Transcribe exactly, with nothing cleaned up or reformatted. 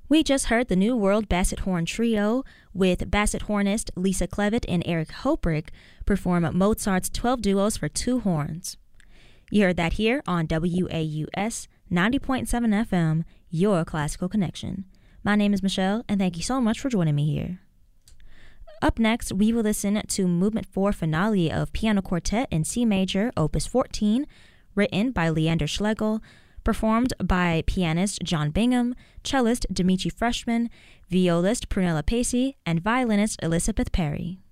We just heard the New World Basset Horn Trio with basset hornist Lisa Clevitt and Eric Hoprick perform Mozart's twelve Duos for Two Horns. You heard that here on W A U S ninety point seven F M, your classical connection. My name is Michelle, and thank you so much for joining me here. Up next, we will listen to Movement four Finale of Piano Quartet in C Major, Opus fourteen, written by Leander Schlegel, performed by pianist John Bingham, cellist Dimitri Freshman, violist Prunella Pacey, and violinist Elizabeth Perry.